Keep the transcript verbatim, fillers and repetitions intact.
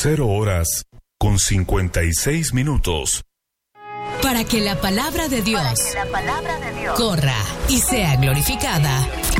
Cero horas con cincuenta y seis minutos. Para que la palabra de Dios, Para que la palabra de Dios corra y sea glorificada,